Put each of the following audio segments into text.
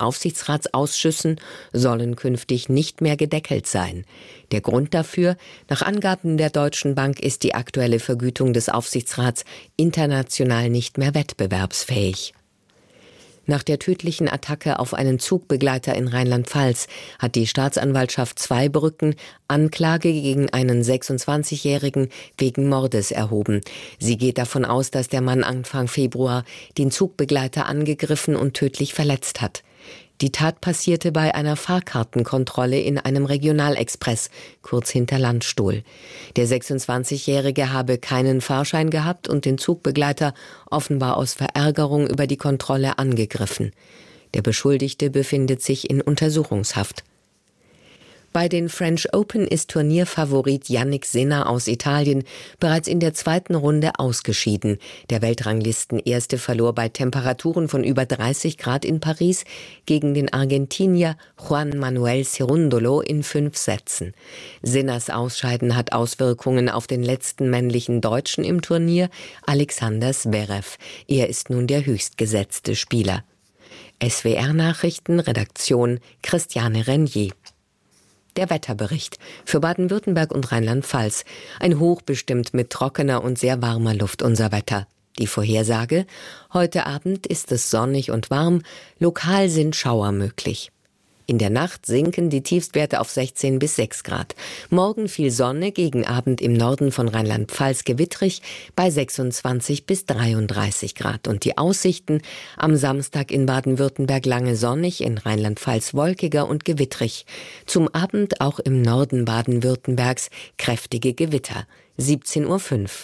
Aufsichtsratsausschüssen sollen künftig nicht mehr gedeckelt sein. Der Grund dafür: nach Angaben der Deutschen Bank ist die aktuelle Vergütung des Aufsichtsrats international nicht mehr wettbewerbsfähig. Nach der tödlichen Attacke auf einen Zugbegleiter in Rheinland-Pfalz hat die Staatsanwaltschaft Zweibrücken Anklage gegen einen 26-Jährigen wegen Mordes erhoben. Sie geht davon aus, dass der Mann Anfang Februar den Zugbegleiter angegriffen und tödlich verletzt hat. Die Tat passierte bei einer Fahrkartenkontrolle in einem Regionalexpress, kurz hinter Landstuhl. Der 26-Jährige habe keinen Fahrschein gehabt und den Zugbegleiter offenbar aus Verärgerung über die Kontrolle angegriffen. Der Beschuldigte befindet sich in Untersuchungshaft. Bei den French Open ist Turnierfavorit Jannik Sinner aus Italien bereits in der zweiten Runde ausgeschieden. Der Weltranglistenerste verlor bei Temperaturen von über 30 Grad in Paris gegen den Argentinier Juan Manuel Cerúndolo in 5 Sätzen. Sinners Ausscheiden hat Auswirkungen auf den letzten männlichen Deutschen im Turnier, Alexander Zverev. Er ist nun der höchstgesetzte Spieler. SWR-Nachrichten, Redaktion Christiane Renier. Der Wetterbericht für Baden-Württemberg und Rheinland-Pfalz. Ein Hoch bestimmt mit trockener und sehr warmer Luft unser Wetter. Die Vorhersage: heute Abend ist es sonnig und warm, lokal sind Schauer möglich. In der Nacht sinken die Tiefstwerte auf 16 bis 6 Grad. Morgen viel Sonne, gegen Abend im Norden von Rheinland-Pfalz gewittrig bei 26 bis 33 Grad. Und die Aussichten: am Samstag in Baden-Württemberg lange sonnig, in Rheinland-Pfalz wolkiger und gewittrig. Zum Abend auch im Norden Baden-Württembergs kräftige Gewitter. 17:05 Uhr.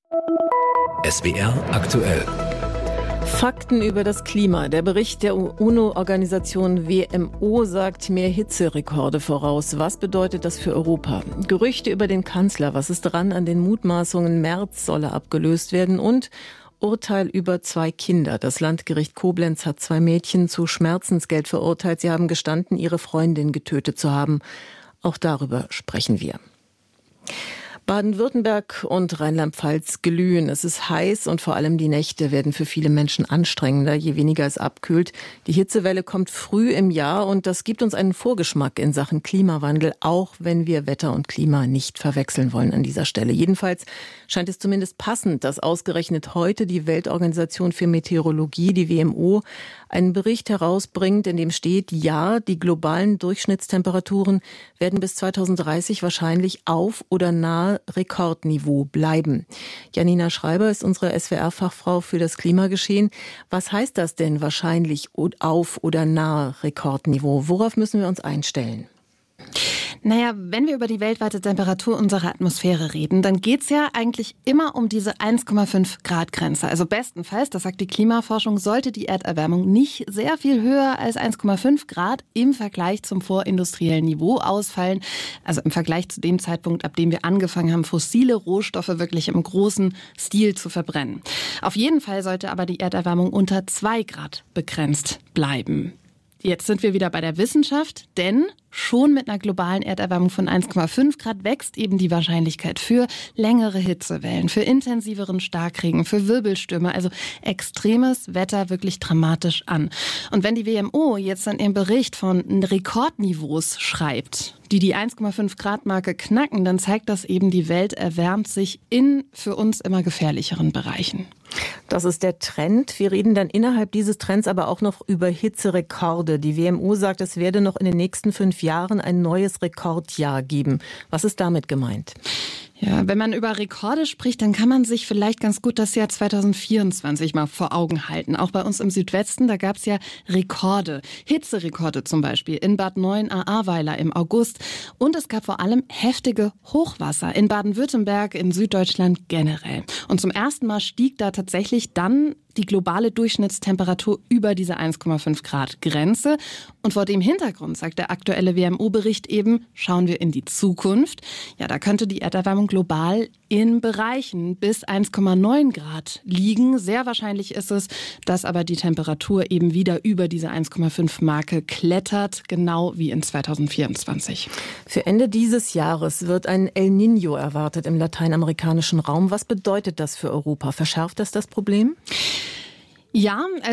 SWR aktuell. Fakten über das Klima. Der Bericht der UNO-Organisation WMO sagt mehr Hitzerekorde voraus. Was bedeutet das für Europa? Gerüchte über den Kanzler. Was ist dran an den Mutmaßungen, Merz solle abgelöst werden? Und Urteil über 2 Kinder. Das Landgericht Koblenz hat 2 Mädchen zu Schmerzensgeld verurteilt. Sie haben gestanden, ihre Freundin getötet zu haben. Auch darüber sprechen wir. Baden-Württemberg und Rheinland-Pfalz glühen. Es ist heiß und vor allem die Nächte werden für viele Menschen anstrengender, je weniger es abkühlt. Die Hitzewelle kommt früh im Jahr und das gibt uns einen Vorgeschmack in Sachen Klimawandel, auch wenn wir Wetter und Klima nicht verwechseln wollen an dieser Stelle. Jedenfalls scheint es zumindest passend, dass ausgerechnet heute die Weltorganisation für Meteorologie, die WMO, einen Bericht herausbringt, in dem steht: ja, die globalen Durchschnittstemperaturen werden bis 2030 wahrscheinlich auf oder nahe Rekordniveau bleiben. Janina Schreiber ist unsere SWR-Fachfrau für das Klimageschehen. Was heißt das denn wahrscheinlich auf oder nahe Rekordniveau? Worauf müssen wir uns einstellen? Naja, wenn wir über die weltweite Temperatur unserer Atmosphäre reden, dann geht's ja eigentlich immer um diese 1,5 Grad Grenze. Also bestenfalls, das sagt die Klimaforschung, sollte die Erderwärmung nicht sehr viel höher als 1,5 Grad im Vergleich zum vorindustriellen Niveau ausfallen. Also im Vergleich zu dem Zeitpunkt, ab dem wir angefangen haben, fossile Rohstoffe wirklich im großen Stil zu verbrennen. Auf jeden Fall sollte aber die Erderwärmung unter 2 Grad begrenzt bleiben. Jetzt sind wir wieder bei der Wissenschaft, denn schon mit einer globalen Erderwärmung von 1,5 Grad wächst eben die Wahrscheinlichkeit für längere Hitzewellen, für intensiveren Starkregen, für Wirbelstürme, also extremes Wetter wirklich dramatisch an. Und wenn die WMO jetzt in ihrem Bericht von Rekordniveaus schreibt, die 1,5 Grad Marke knacken, dann zeigt das eben, die Welt erwärmt sich in für uns immer gefährlicheren Bereichen. Das ist der Trend. Wir reden dann innerhalb dieses Trends aber auch noch über Hitzerekorde. Die WMO sagt, es werde noch in den nächsten 5 Jahren ein neues Rekordjahr geben. Was ist damit gemeint? Ja, wenn man über Rekorde spricht, dann kann man sich vielleicht ganz gut das Jahr 2024 mal vor Augen halten. Auch bei uns im Südwesten, da gab es ja Rekorde, Hitzerekorde zum Beispiel in Bad Neuenahr-Ahrweiler im August. Und es gab vor allem heftige Hochwasser in Baden-Württemberg, in Süddeutschland generell. Und zum ersten Mal stieg da tatsächlich dann die globale Durchschnittstemperatur über diese 1,5 Grad Grenze. Und vor dem Hintergrund sagt der aktuelle WMO-Bericht eben, schauen wir in die Zukunft. Ja, da könnte die Erderwärmung global in Bereichen bis 1,9 Grad liegen. Sehr wahrscheinlich ist es, dass aber die Temperatur eben wieder über diese 1,5 Marke klettert, genau wie in 2024. Für Ende dieses Jahres wird ein El Niño erwartet im lateinamerikanischen Raum. Was bedeutet das für Europa? Verschärft das Problem? Ja, also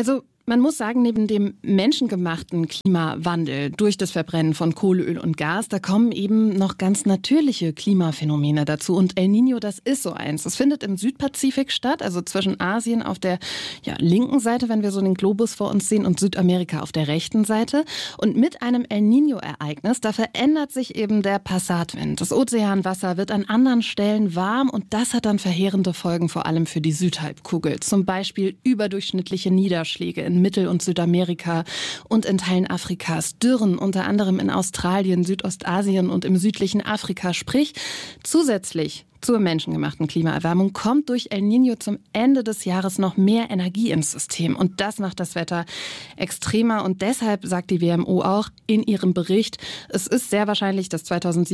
Man muss sagen, neben dem menschengemachten Klimawandel durch das Verbrennen von Kohle, Öl und Gas, da kommen eben noch ganz natürliche Klimaphänomene dazu. Und El Niño, das ist so eins. Das findet im Südpazifik statt, also zwischen Asien auf der linken Seite, wenn wir so den Globus vor uns sehen, und Südamerika auf der rechten Seite. Und mit einem El Niño-Ereignis, da verändert sich eben der Passatwind. Das Ozeanwasser wird an anderen Stellen warm und das hat dann verheerende Folgen, vor allem für die Südhalbkugel. Zum Beispiel überdurchschnittliche Niederschläge in Mittel- und Südamerika und in Teilen Afrikas, Dürren unter anderem in Australien, Südostasien und im südlichen Afrika. Sprich, zusätzlich zur menschengemachten Klimaerwärmung kommt durch El Niño zum Ende des Jahres noch mehr Energie ins System. Und das macht das Wetter extremer. Und deshalb sagt die WMO auch in ihrem Bericht, es ist sehr wahrscheinlich, dass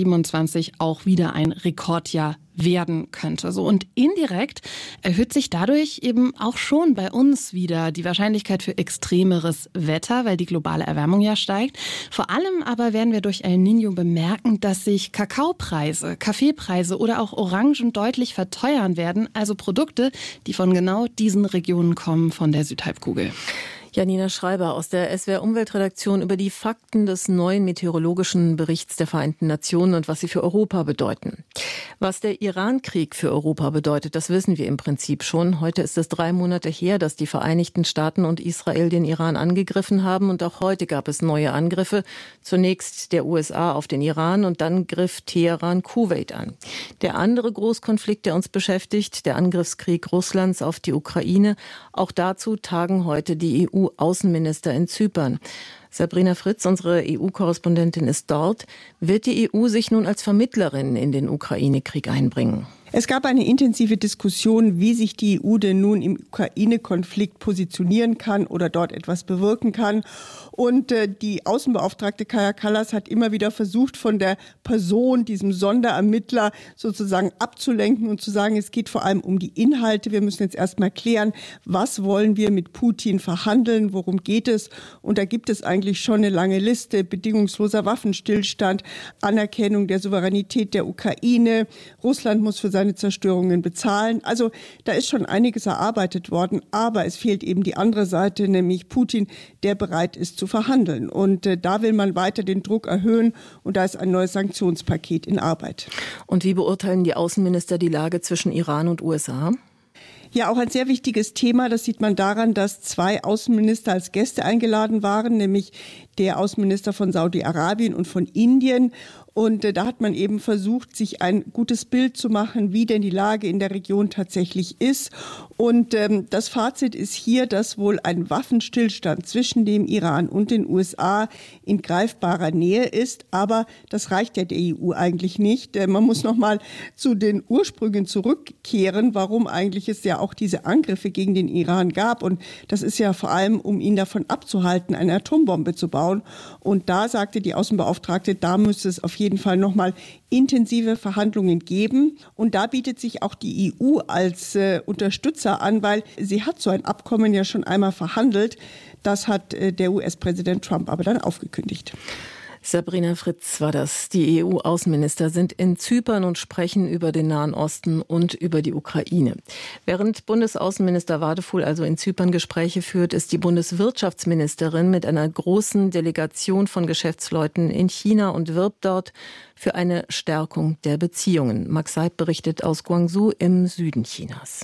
2027 auch wieder ein Rekordjahr werden könnte. So, und indirekt erhöht sich dadurch eben auch schon bei uns wieder die Wahrscheinlichkeit für extremeres Wetter, weil die globale Erwärmung ja steigt. Vor allem aber werden wir durch El Niño bemerken, dass sich Kakaopreise, Kaffeepreise oder auch Orangen deutlich verteuern werden. Also Produkte, die von genau diesen Regionen kommen, von der Südhalbkugel. Janina Schreiber aus der SWR-Umweltredaktion über die Fakten des neuen meteorologischen Berichts der Vereinten Nationen und was sie für Europa bedeuten. Was der Iran-Krieg für Europa bedeutet, das wissen wir im Prinzip schon. Heute ist es 3 Monate her, dass die Vereinigten Staaten und Israel den Iran angegriffen haben. Und auch heute gab es neue Angriffe. Zunächst der USA auf den Iran und dann griff Teheran Kuwait an. Der andere Großkonflikt, der uns beschäftigt, der Angriffskrieg Russlands auf die Ukraine. Auch dazu tagen heute die EU-Außenminister in Zypern. Sabrina Fritz, unsere EU-Korrespondentin, ist dort. Wird die EU sich nun als Vermittlerin in den Ukraine-Krieg einbringen? Es gab eine intensive Diskussion, wie sich die EU denn nun im Ukraine-Konflikt positionieren kann oder dort etwas bewirken kann. Und die Außenbeauftragte Kaja Kallas hat immer wieder versucht, von der Person, diesem Sonderermittler sozusagen abzulenken und zu sagen, es geht vor allem um die Inhalte. Wir müssen jetzt erstmal klären, was wollen wir mit Putin verhandeln, worum geht es? Und da gibt es eigentlich schon eine lange Liste: bedingungsloser Waffenstillstand, Anerkennung der Souveränität der Ukraine, Russland muss für seine Zerstörungen bezahlen. Also da ist schon einiges erarbeitet worden, aber es fehlt eben die andere Seite, nämlich Putin, der bereit ist zu verhandeln. Und da will man weiter den Druck erhöhen und da ist ein neues Sanktionspaket in Arbeit. Und wie beurteilen die Außenminister die Lage zwischen Iran und USA? Ja, auch ein sehr wichtiges Thema. Das sieht man daran, dass 2 Außenminister als Gäste eingeladen waren, nämlich der Außenminister von Saudi-Arabien und von Indien. Und da hat man eben versucht, sich ein gutes Bild zu machen, wie denn die Lage in der Region tatsächlich ist. Und das Fazit ist hier, dass wohl ein Waffenstillstand zwischen dem Iran und den USA in greifbarer Nähe ist. Aber das reicht ja der EU eigentlich nicht. Man muss noch mal zu den Ursprüngen zurückkehren, warum eigentlich es ja auch diese Angriffe gegen den Iran gab. Und das ist ja vor allem, um ihn davon abzuhalten, eine Atombombe zu bauen. Und da sagte die Außenbeauftragte, da müsste es auf jeden Fall nochmal intensive Verhandlungen geben. Und da bietet sich auch die EU als Unterstützer an, weil sie hat so ein Abkommen ja schon einmal verhandelt. Das hat der US-Präsident Trump aber dann aufgekündigt. Sabrina Fritz war das. Die EU-Außenminister sind in Zypern und sprechen über den Nahen Osten und über die Ukraine. Während Bundesaußenminister Wadefuhl also in Zypern Gespräche führt, ist die Bundeswirtschaftsministerin mit einer großen Delegation von Geschäftsleuten in China und wirbt dort für eine Stärkung der Beziehungen. Max Seib berichtet aus Guangzhou im Süden Chinas.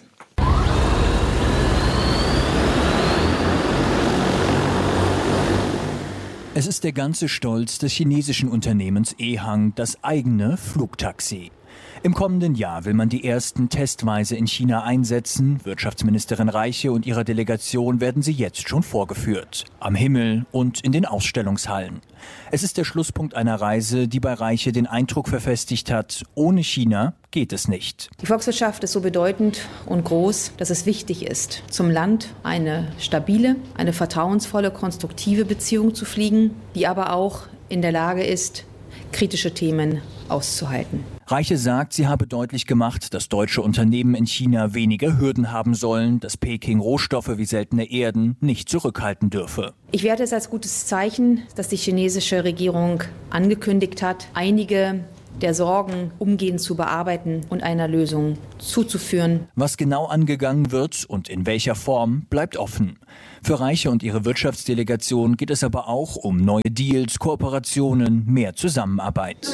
Es ist der ganze Stolz des chinesischen Unternehmens Ehang, das eigene Flugtaxi. Im kommenden Jahr will man die ersten testweise in China einsetzen. Wirtschaftsministerin Reiche und ihrer Delegation werden sie jetzt schon vorgeführt. Am Himmel und in den Ausstellungshallen. Es ist der Schlusspunkt einer Reise, die bei Reiche den Eindruck verfestigt hat, ohne China geht es nicht. Die Volkswirtschaft ist so bedeutend und groß, dass es wichtig ist, zum Land eine stabile, eine vertrauensvolle, konstruktive Beziehung zu fliegen, die aber auch in der Lage ist, kritische Themen auszuhalten. Reiche sagt, sie habe deutlich gemacht, dass deutsche Unternehmen in China weniger Hürden haben sollen, dass Peking Rohstoffe wie seltene Erden nicht zurückhalten dürfe. Ich werte es als gutes Zeichen, dass die chinesische Regierung angekündigt hat, einige der Sorgen umgehend zu bearbeiten und einer Lösung zuzuführen. Was genau angegangen wird und in welcher Form, bleibt offen. Für Reiche und ihre Wirtschaftsdelegation geht es aber auch um neue Deals, Kooperationen, mehr Zusammenarbeit.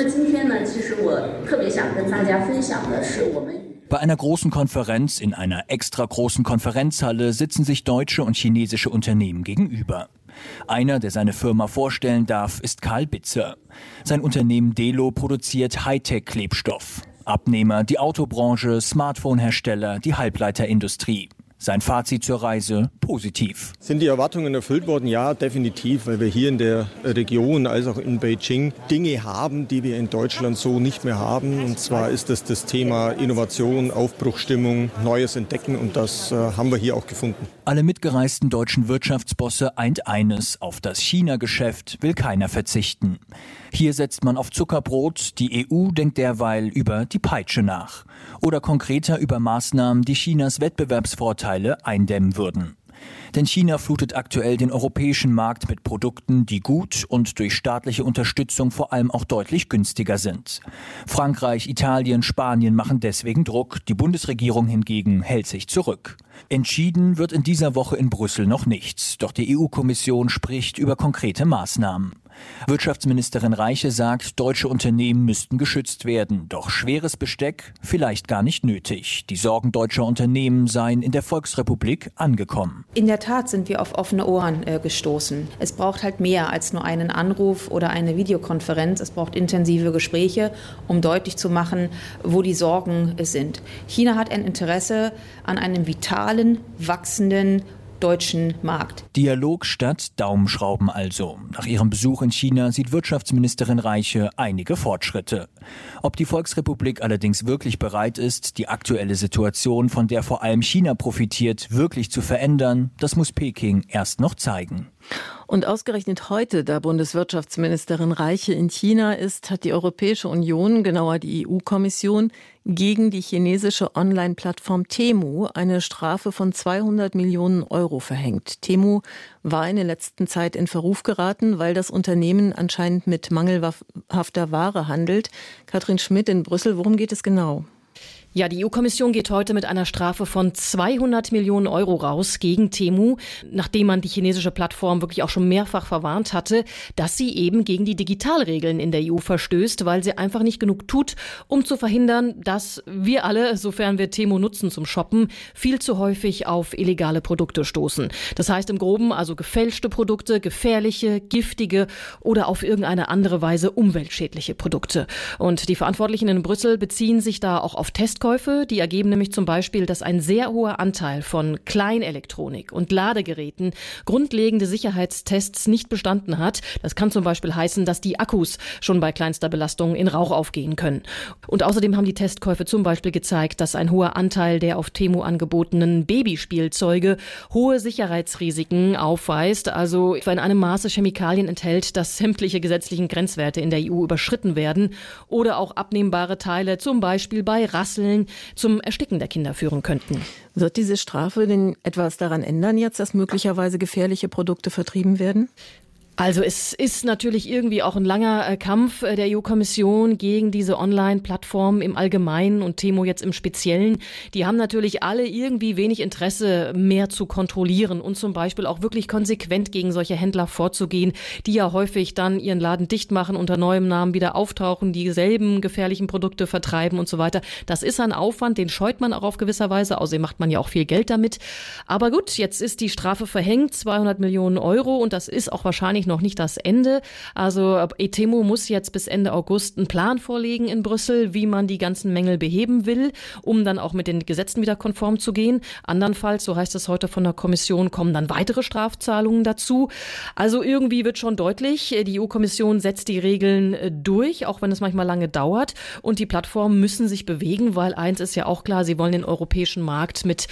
Bei einer großen Konferenz in einer extra großen Konferenzhalle sitzen sich deutsche und chinesische Unternehmen gegenüber. Einer, der seine Firma vorstellen darf, ist Karl Bitzer. Sein Unternehmen Delo produziert Hightech-Klebstoff. Abnehmer die Autobranche, Smartphone-Hersteller, die Halbleiterindustrie. Sein Fazit zur Reise: positiv. Sind die Erwartungen erfüllt worden? Ja, definitiv, weil wir hier in der Region, als auch in Beijing, Dinge haben, die wir in Deutschland so nicht mehr haben. Und zwar ist das Thema Innovation, Aufbruchsstimmung, Neues entdecken, und das haben wir hier auch gefunden. Alle mitgereisten deutschen Wirtschaftsbosse eint eines: Auf das China-Geschäft will keiner verzichten. Hier setzt man auf Zuckerbrot, die EU denkt derweil über die Peitsche nach. Oder konkreter über Maßnahmen, die Chinas Wettbewerbsvorteile eindämmen würden. Denn China flutet aktuell den europäischen Markt mit Produkten, die gut und durch staatliche Unterstützung vor allem auch deutlich günstiger sind. Frankreich, Italien, Spanien machen deswegen Druck, die Bundesregierung hingegen hält sich zurück. Entschieden wird in dieser Woche in Brüssel noch nichts, doch die EU-Kommission spricht über konkrete Maßnahmen. Wirtschaftsministerin Reiche sagt, deutsche Unternehmen müssten geschützt werden. Doch schweres Besteck vielleicht gar nicht nötig. Die Sorgen deutscher Unternehmen seien in der Volksrepublik angekommen. In der Tat sind wir auf offene Ohren gestoßen. Es braucht halt mehr als nur einen Anruf oder eine Videokonferenz. Es braucht intensive Gespräche, um deutlich zu machen, wo die Sorgen sind. China hat ein Interesse an einem vitalen, wachsenden deutschen Markt. Dialog statt Daumenschrauben also. Nach ihrem Besuch in China sieht Wirtschaftsministerin Reiche einige Fortschritte. Ob die Volksrepublik allerdings wirklich bereit ist, die aktuelle Situation, von der vor allem China profitiert, wirklich zu verändern, das muss Peking erst noch zeigen. Und ausgerechnet heute, da Bundeswirtschaftsministerin Reiche in China ist, hat die Europäische Union, genauer die EU-Kommission, gegen die chinesische Online-Plattform Temu eine Strafe von 200 Millionen Euro verhängt. Temu war in der letzten Zeit in Verruf geraten, weil das Unternehmen anscheinend mit mangelhafter Ware handelt. Katrin Schmidt in Brüssel, worum geht es genau? Ja, die EU-Kommission geht heute mit einer Strafe von 200 Millionen Euro raus gegen Temu, nachdem man die chinesische Plattform wirklich auch schon mehrfach verwarnt hatte, dass sie eben gegen die Digitalregeln in der EU verstößt, weil sie einfach nicht genug tut, um zu verhindern, dass wir alle, sofern wir Temu nutzen zum Shoppen, viel zu häufig auf illegale Produkte stoßen. Das heißt im Groben also gefälschte Produkte, gefährliche, giftige oder auf irgendeine andere Weise umweltschädliche Produkte. Und die Verantwortlichen in Brüssel beziehen sich da auch auf Testkäufe. Die ergeben nämlich zum Beispiel, dass ein sehr hoher Anteil von Kleinelektronik und Ladegeräten grundlegende Sicherheitstests nicht bestanden hat. Das kann zum Beispiel heißen, dass die Akkus schon bei kleinster Belastung in Rauch aufgehen können. Und außerdem haben die Testkäufe zum Beispiel gezeigt, dass ein hoher Anteil der auf Temu angebotenen Babyspielzeuge hohe Sicherheitsrisiken aufweist, also in einem Maße Chemikalien enthält, dass sämtliche gesetzlichen Grenzwerte in der EU überschritten werden oder auch abnehmbare Teile zum Beispiel bei Rasseln zum Ersticken der Kinder führen könnten. Wird diese Strafe denn etwas daran ändern jetzt, dass möglicherweise gefährliche Produkte vertrieben werden? Also es ist natürlich irgendwie auch ein langer Kampf der EU-Kommission gegen diese Online-Plattformen im Allgemeinen und Temu jetzt im Speziellen. Die haben natürlich alle irgendwie wenig Interesse, mehr zu kontrollieren und zum Beispiel auch wirklich konsequent gegen solche Händler vorzugehen, die ja häufig dann ihren Laden dicht machen, unter neuem Namen wieder auftauchen, dieselben gefährlichen Produkte vertreiben und so weiter. Das ist ein Aufwand, den scheut man auch auf gewisser Weise. Außerdem macht man ja auch viel Geld damit. Aber gut, jetzt ist die Strafe verhängt, 200 Millionen Euro, und das ist auch wahrscheinlich noch nicht das Ende. Also Temu muss jetzt bis Ende August einen Plan vorlegen in Brüssel, wie man die ganzen Mängel beheben will, um dann auch mit den Gesetzen wieder konform zu gehen. Andernfalls, so heißt es heute von der Kommission, kommen dann weitere Strafzahlungen dazu. Also irgendwie wird schon deutlich, die EU-Kommission setzt die Regeln durch, auch wenn es manchmal lange dauert. Und die Plattformen müssen sich bewegen, weil eins ist ja auch klar, sie wollen den europäischen Markt mit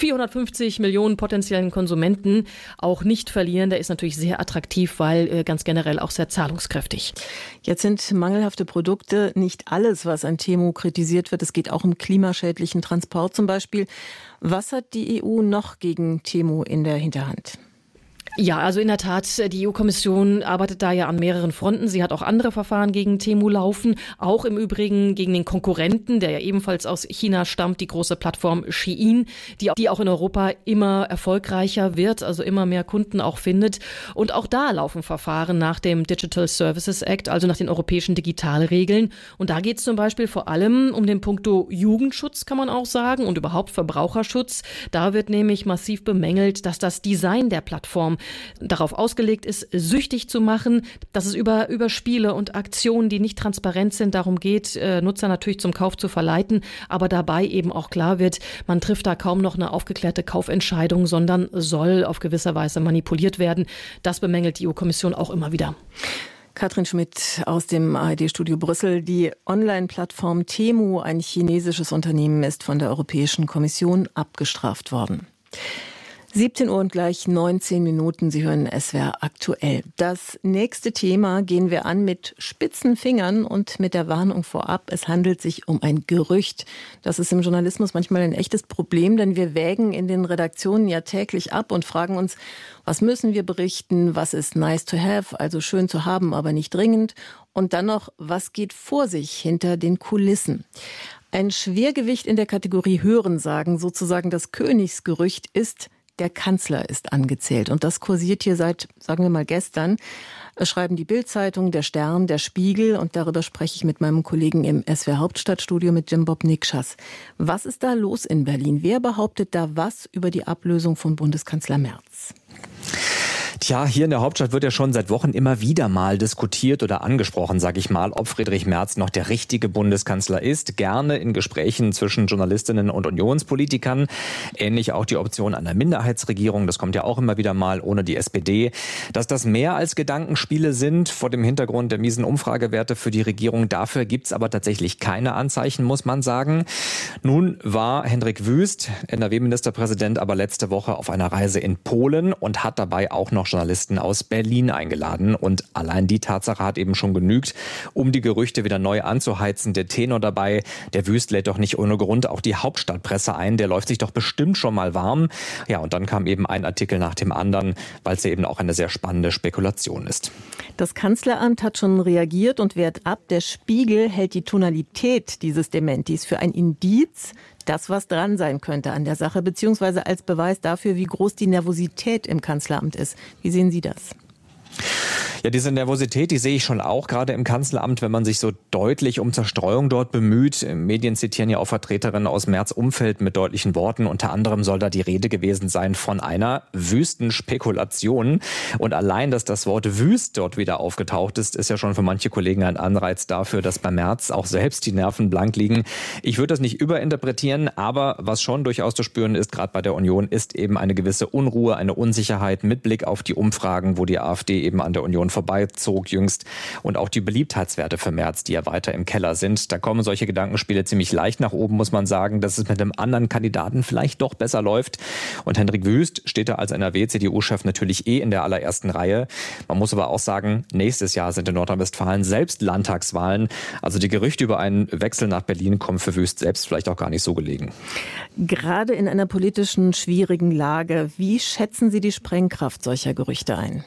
450 Millionen potenziellen Konsumenten auch nicht verlieren. Der ist natürlich sehr attraktiv, weil ganz generell auch sehr zahlungskräftig. Jetzt sind mangelhafte Produkte nicht alles, was an Temu kritisiert wird. Es geht auch um klimaschädlichen Transport zum Beispiel. Was hat die EU noch gegen Temu in der Hinterhand? Ja, also in der Tat, die EU-Kommission arbeitet da ja an mehreren Fronten. Sie hat auch andere Verfahren gegen Temu laufen, auch im Übrigen gegen den Konkurrenten, der ja ebenfalls aus China stammt, die große Plattform Shein, die auch in Europa immer erfolgreicher wird, also immer mehr Kunden auch findet. Und auch da laufen Verfahren nach dem Digital Services Act, also nach den europäischen Digitalregeln. Und da geht es zum Beispiel vor allem um den Punkto Jugendschutz, kann man auch sagen, und überhaupt Verbraucherschutz. Da wird nämlich massiv bemängelt, dass das Design der Plattform darauf ausgelegt ist, süchtig zu machen, dass es über Spiele und Aktionen, die nicht transparent sind, darum geht, Nutzer natürlich zum Kauf zu verleiten, aber dabei eben auch klar wird, man trifft da kaum noch eine aufgeklärte Kaufentscheidung, sondern soll auf gewisse Weise manipuliert werden. Das bemängelt die EU-Kommission auch immer wieder. Katrin Schmidt aus dem ARD-Studio Brüssel. Die Online-Plattform Temu, ein chinesisches Unternehmen, ist von der Europäischen Kommission abgestraft worden. 17 Uhr und gleich 19 Minuten. Sie hören SWR aktuell. Das nächste Thema gehen wir an mit spitzen Fingern und mit der Warnung vorab. Es handelt sich um ein Gerücht. Das ist im Journalismus manchmal ein echtes Problem, denn wir wägen in den Redaktionen ja täglich ab und fragen uns, was müssen wir berichten, was ist nice to have, also schön zu haben, aber nicht dringend. Und dann noch, was geht vor sich hinter den Kulissen. Ein Schwergewicht in der Kategorie Hörensagen, sozusagen das Königsgerücht ist, der Kanzler ist angezählt. Und das kursiert hier seit, sagen wir mal, gestern. Es schreiben die Bild-Zeitung, der Stern, der Spiegel. Und darüber spreche ich mit meinem Kollegen im SWR Hauptstadtstudio mit Jim Bob Nikschas. Was ist da los in Berlin? Wer behauptet da was über die Ablösung von Bundeskanzler Merz? Tja, hier in der Hauptstadt wird ja schon seit Wochen immer wieder mal diskutiert oder angesprochen, sage ich mal, ob Friedrich Merz noch der richtige Bundeskanzler ist. Gerne in Gesprächen zwischen Journalistinnen und Unionspolitikern. Ähnlich auch die Option einer Minderheitsregierung. Das kommt ja auch immer wieder mal ohne die SPD. Dass das mehr als Gedankenspiele sind vor dem Hintergrund der miesen Umfragewerte für die Regierung. Dafür gibt's aber tatsächlich keine Anzeichen, muss man sagen. Nun war Hendrik Wüst, NRW-Ministerpräsident, aber letzte Woche auf einer Reise in Polen und hat dabei auch noch Journalisten aus Berlin eingeladen. Und allein die Tatsache hat eben schon genügt, um die Gerüchte wieder neu anzuheizen. Der Tenor dabei, der Wüst lädt doch nicht ohne Grund auch die Hauptstadtpresse ein. Der läuft sich doch bestimmt schon mal warm. Ja, und dann kam eben ein Artikel nach dem anderen, weil es ja eben auch eine sehr spannende Spekulation ist. Das Kanzleramt hat schon reagiert und wehrt ab. Der Spiegel hält die Tonalität dieses Dementis für ein Indiz, das was dran sein könnte an der Sache, beziehungsweise als Beweis dafür, wie groß die Nervosität im Kanzleramt ist. Wie sehen Sie das? Ja, diese Nervosität, die sehe ich schon auch, gerade im Kanzleramt, wenn man sich so deutlich um Zerstreuung dort bemüht. Medien zitieren ja auch Vertreterinnen aus Merz' Umfeld mit deutlichen Worten. Unter anderem soll da die Rede gewesen sein von einer wüsten Spekulation. Und allein, dass das Wort wüst dort wieder aufgetaucht ist, ist ja schon für manche Kollegen ein Anreiz dafür, dass bei Merz auch selbst die Nerven blank liegen. Ich würde das nicht überinterpretieren, aber was schon durchaus zu spüren ist, gerade bei der Union, ist eben eine gewisse Unruhe, eine Unsicherheit mit Blick auf die Umfragen, wo die AfD eben an der Union vorbeizog jüngst, und auch die Beliebtheitswerte für Merz, die ja weiter im Keller sind. Da kommen solche Gedankenspiele ziemlich leicht nach oben, muss man sagen, dass es mit einem anderen Kandidaten vielleicht doch besser läuft. Und Hendrik Wüst steht da als NRW-CDU-Chef natürlich in der allerersten Reihe. Man muss aber auch sagen, nächstes Jahr sind in Nordrhein-Westfalen selbst Landtagswahlen. Also die Gerüchte über einen Wechsel nach Berlin kommen für Wüst selbst vielleicht auch gar nicht so gelegen. Gerade in einer politischen schwierigen Lage, wie schätzen Sie die Sprengkraft solcher Gerüchte ein?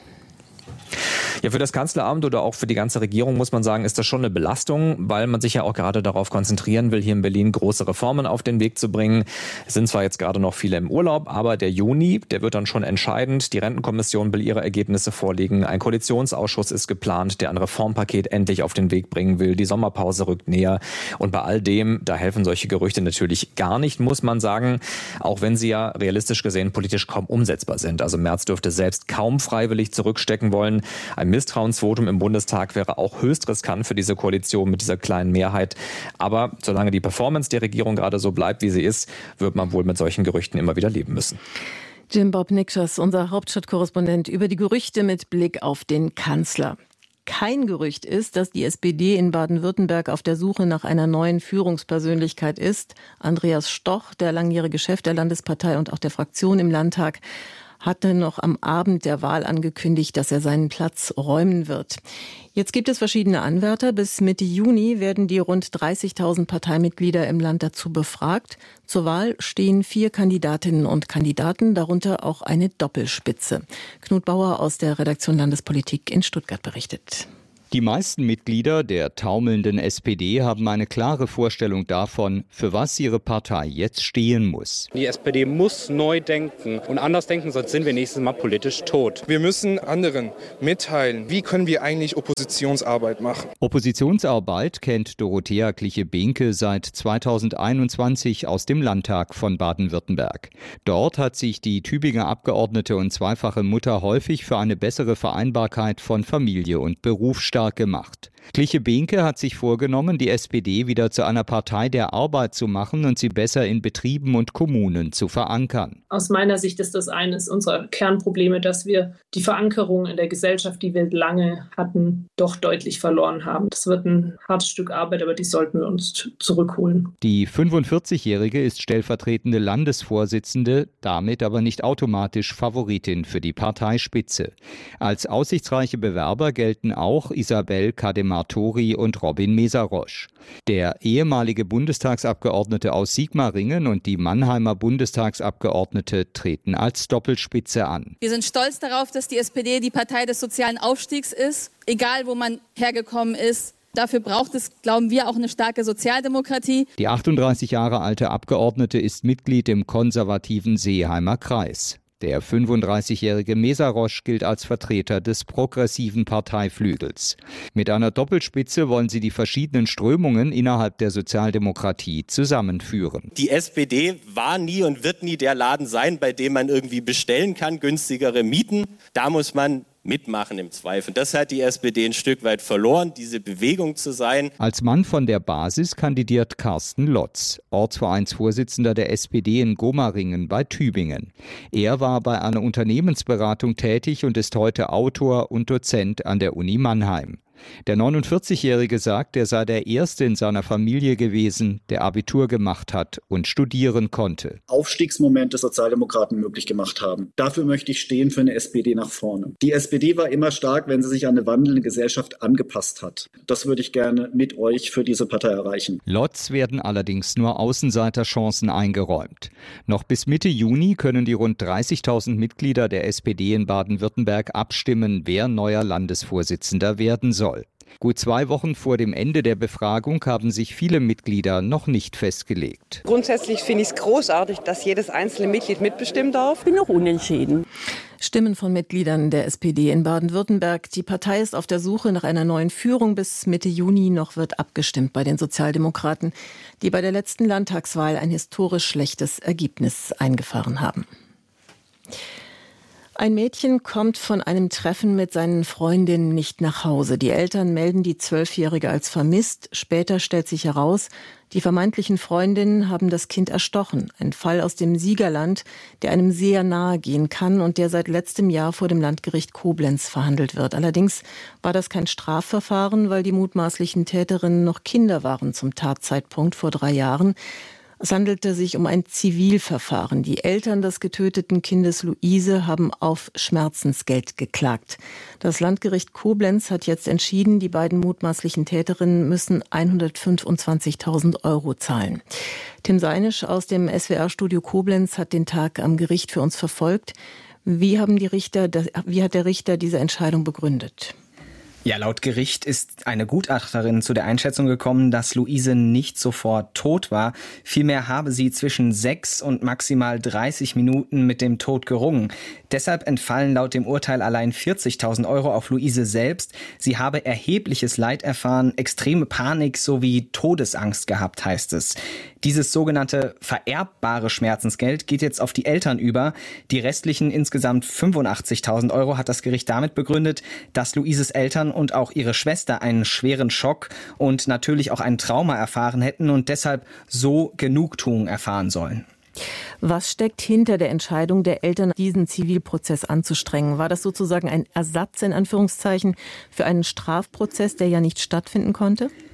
Ja, für das Kanzleramt oder auch für die ganze Regierung muss man sagen, ist das schon eine Belastung, weil man sich ja auch gerade darauf konzentrieren will, hier in Berlin große Reformen auf den Weg zu bringen. Es sind zwar jetzt gerade noch viele im Urlaub, aber der Juni, der wird dann schon entscheidend. Die Rentenkommission will ihre Ergebnisse vorlegen. Ein Koalitionsausschuss ist geplant, der ein Reformpaket endlich auf den Weg bringen will. Die Sommerpause rückt näher. Und bei all dem, da helfen solche Gerüchte natürlich gar nicht, muss man sagen, auch wenn sie ja realistisch gesehen politisch kaum umsetzbar sind. Also Merz dürfte selbst kaum freiwillig zurückstecken wollen. Ein Misstrauensvotum im Bundestag wäre auch höchst riskant für diese Koalition mit dieser kleinen Mehrheit. Aber solange die Performance der Regierung gerade so bleibt, wie sie ist, wird man wohl mit solchen Gerüchten immer wieder leben müssen. Jim Bob Nikschas, unser Hauptstadtkorrespondent, über die Gerüchte mit Blick auf den Kanzler. Kein Gerücht ist, dass die SPD in Baden-Württemberg auf der Suche nach einer neuen Führungspersönlichkeit ist. Andreas Stoch, der langjährige Chef der Landespartei und auch der Fraktion im Landtag, hatte noch am Abend der Wahl angekündigt, dass er seinen Platz räumen wird. Jetzt gibt es verschiedene Anwärter. Bis Mitte Juni werden die rund 30.000 Parteimitglieder im Land dazu befragt. Zur Wahl stehen 4 Kandidatinnen und Kandidaten, darunter auch eine Doppelspitze. Knut Bauer aus der Redaktion Landespolitik in Stuttgart berichtet. Die meisten Mitglieder der taumelnden SPD haben eine klare Vorstellung davon, für was ihre Partei jetzt stehen muss. Die SPD muss neu denken und anders denken, sonst sind wir nächstes Mal politisch tot. Wir müssen anderen mitteilen, wie können wir eigentlich Oppositionsarbeit machen. Oppositionsarbeit kennt Dorothea Cliche-Behnke seit 2021 aus dem Landtag von Baden-Württemberg. Dort hat sich die Tübinger Abgeordnete und zweifache Mutter häufig für eine bessere Vereinbarkeit von Familie und Beruf stark gemacht. Cliche-Behnke hat sich vorgenommen, die SPD wieder zu einer Partei der Arbeit zu machen und sie besser in Betrieben und Kommunen zu verankern. Aus meiner Sicht ist das eines unserer Kernprobleme, dass wir die Verankerung in der Gesellschaft, die wir lange hatten, doch deutlich verloren haben. Das wird ein hartes Stück Arbeit, aber die sollten wir uns zurückholen. Die 45-Jährige ist stellvertretende Landesvorsitzende, damit aber nicht automatisch Favoritin für die Parteispitze. Als aussichtsreiche Bewerber gelten auch Isabel Kadematori und Robin Mesarosch. Der ehemalige Bundestagsabgeordnete aus Sigmaringen und die Mannheimer Bundestagsabgeordnete treten als Doppelspitze an. Wir sind stolz darauf, dass die SPD die Partei des sozialen Aufstiegs ist, egal wo man hergekommen ist. Dafür braucht es, glauben wir, auch eine starke Sozialdemokratie. Die 38 Jahre alte Abgeordnete ist Mitglied im konservativen Seeheimer Kreis. Der 35-jährige Mesarosch gilt als Vertreter des progressiven Parteiflügels. Mit einer Doppelspitze wollen sie die verschiedenen Strömungen innerhalb der Sozialdemokratie zusammenführen. Die SPD war nie und wird nie der Laden sein, bei dem man irgendwie bestellen kann, günstigere Mieten. Da muss man mitmachen im Zweifel. Das hat die SPD ein Stück weit verloren, diese Bewegung zu sein. Als Mann von der Basis kandidiert Carsten Lotz, Ortsvereinsvorsitzender der SPD in Gomaringen bei Tübingen. Er war bei einer Unternehmensberatung tätig und ist heute Autor und Dozent an der Uni Mannheim. Der 49-Jährige sagt, er sei der Erste in seiner Familie gewesen, der Abitur gemacht hat und studieren konnte. Aufstiegsmoment des Sozialdemokraten möglich gemacht haben. Dafür möchte ich stehen für eine SPD nach vorne. Die SPD war immer stark, wenn sie sich an eine wandelnde Gesellschaft angepasst hat. Das würde ich gerne mit euch für diese Partei erreichen. Lotz werden allerdings nur Außenseiterchancen eingeräumt. Noch bis Mitte Juni können die rund 30.000 Mitglieder der SPD in Baden-Württemberg abstimmen, wer neuer Landesvorsitzender werden soll. Gut 2 Wochen vor dem Ende der Befragung haben sich viele Mitglieder noch nicht festgelegt. Grundsätzlich finde ich es großartig, dass jedes einzelne Mitglied mitbestimmen darf. Ich bin noch unentschieden. Stimmen von Mitgliedern der SPD in Baden-Württemberg. Die Partei ist auf der Suche nach einer neuen Führung. Bis Mitte Juni noch wird abgestimmt bei den Sozialdemokraten, die bei der letzten Landtagswahl ein historisch schlechtes Ergebnis eingefahren haben. Ein Mädchen kommt von einem Treffen mit seinen Freundinnen nicht nach Hause. Die Eltern melden die 12-Jährige als vermisst. Später stellt sich heraus, die vermeintlichen Freundinnen haben das Kind erstochen. Ein Fall aus dem Siegerland, der einem sehr nahe gehen kann und der seit letztem Jahr vor dem Landgericht Koblenz verhandelt wird. Allerdings war das kein Strafverfahren, weil die mutmaßlichen Täterinnen noch Kinder waren zum Tatzeitpunkt vor 3 Jahren. Es handelte sich um ein Zivilverfahren. Die Eltern des getöteten Kindes Luise haben auf Schmerzensgeld geklagt. Das Landgericht Koblenz hat jetzt entschieden, die beiden mutmaßlichen Täterinnen müssen 125.000 € zahlen. Tim Seinisch aus dem SWR-Studio Koblenz hat den Tag am Gericht für uns verfolgt. Wie hat der Richter diese Entscheidung begründet? Ja, laut Gericht ist eine Gutachterin zu der Einschätzung gekommen, dass Luise nicht sofort tot war. Vielmehr habe sie zwischen 6 und maximal 30 Minuten mit dem Tod gerungen. Deshalb entfallen laut dem Urteil allein 40.000 € auf Luise selbst. Sie habe erhebliches Leid erfahren, extreme Panik sowie Todesangst gehabt, heißt es. Dieses sogenannte vererbbare Schmerzensgeld geht jetzt auf die Eltern über. Die restlichen insgesamt 85.000 € hat das Gericht damit begründet, dass Luises Eltern und auch ihre Schwester einen schweren Schock und natürlich auch ein Trauma erfahren hätten und deshalb so Genugtuung erfahren sollen. Was steckt hinter der Entscheidung der Eltern, diesen Zivilprozess anzustrengen? War das sozusagen ein Ersatz in Anführungszeichen für einen Strafprozess, der ja nicht stattfinden konnte?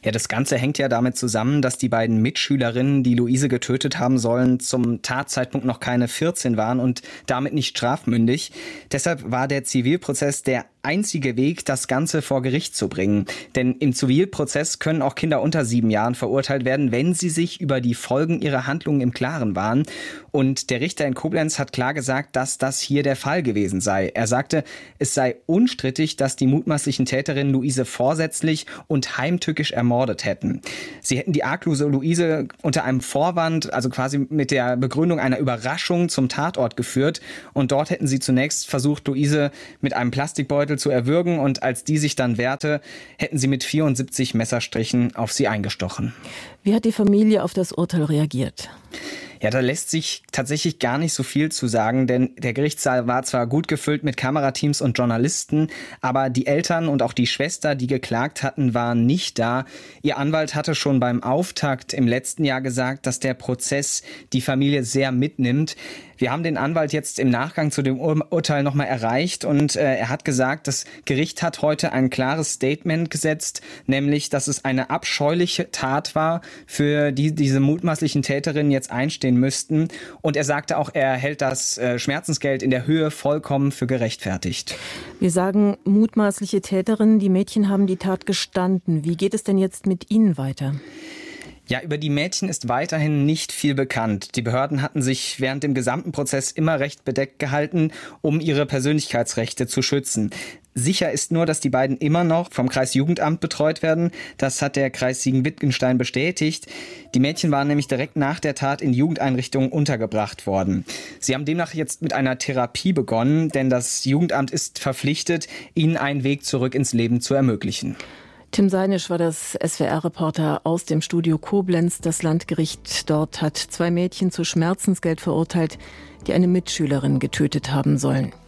Ja, das Ganze hängt ja damit zusammen, dass die beiden Mitschülerinnen, die Luise getötet haben sollen, zum Tatzeitpunkt noch keine 14 waren und damit nicht strafmündig. Deshalb war der Zivilprozess der einzige Weg, das Ganze vor Gericht zu bringen. Denn im Zivilprozess können auch Kinder unter 7 Jahren verurteilt werden, wenn sie sich über die Folgen ihrer Handlungen im Klaren waren. Und der Richter in Koblenz hat klar gesagt, dass das hier der Fall gewesen sei. Er sagte, es sei unstrittig, dass die mutmaßlichen Täterinnen Luise vorsätzlich und heimtückisch ermordet hätten. Sie hätten die arglose Luise unter einem Vorwand, also quasi mit der Begründung einer Überraschung, zum Tatort geführt. Und dort hätten sie zunächst versucht, Luise mit einem Plastikbeutel zu erwürgen, und als die sich dann wehrte, hätten sie mit 74 Messerstrichen auf sie eingestochen. Wie hat die Familie auf das Urteil reagiert? Ja, da lässt sich tatsächlich gar nicht so viel zu sagen, denn der Gerichtssaal war zwar gut gefüllt mit Kamerateams und Journalisten, aber die Eltern und auch die Schwester, die geklagt hatten, waren nicht da. Ihr Anwalt hatte schon beim Auftakt im letzten Jahr gesagt, dass der Prozess die Familie sehr mitnimmt. Wir haben den Anwalt jetzt im Nachgang zu dem Urteil nochmal erreicht, und er hat gesagt, das Gericht hat heute ein klares Statement gesetzt, nämlich, dass es eine abscheuliche Tat war, für die diese mutmaßlichen Täterinnen jetzt einstehen müssten. Und er sagte auch, er hält das Schmerzensgeld in der Höhe vollkommen für gerechtfertigt. Wir sagen mutmaßliche Täterinnen, die Mädchen haben die Tat gestanden. Wie geht es denn jetzt mit ihnen weiter? Ja, über die Mädchen ist weiterhin nicht viel bekannt. Die Behörden hatten sich während dem gesamten Prozess immer recht bedeckt gehalten, um ihre Persönlichkeitsrechte zu schützen. Sicher ist nur, dass die beiden immer noch vom Kreisjugendamt betreut werden. Das hat der Kreis Siegen-Wittgenstein bestätigt. Die Mädchen waren nämlich direkt nach der Tat in Jugendeinrichtungen untergebracht worden. Sie haben demnach jetzt mit einer Therapie begonnen, denn das Jugendamt ist verpflichtet, ihnen einen Weg zurück ins Leben zu ermöglichen. Tim Seinisch war das SWR-Reporter aus dem Studio Koblenz. Das Landgericht dort hat 2 Mädchen zu Schmerzensgeld verurteilt, die eine Mitschülerin getötet haben sollen.